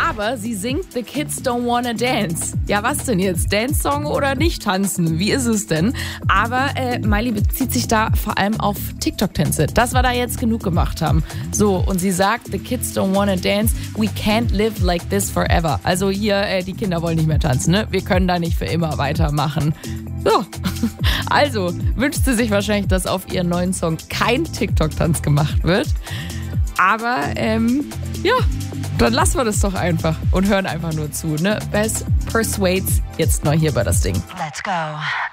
Aber sie singt The Kids Don't Wanna Dance. Ja, was denn jetzt? Dance-Song oder nicht tanzen? Wie ist es denn? Aber Miley bezieht sich da vor allem auf TikTok-Tänze. Das wir da jetzt genug gemacht haben. So, und sie sagt, The Kids Don't Wanna Dance, we can't live like this forever. Also hier, die Kinder wollen nicht mehr tanzen, ne? Wir können da nicht für immer weitermachen. So, also wünscht sie sich wahrscheinlich, dass auf ihren neuen Song kein TikTok-Tanz gemacht wird. Aber, ja, dann lassen wir das doch einfach und hören einfach nur zu, ne? Bess Persuades jetzt neu hier bei das Ding. Let's go.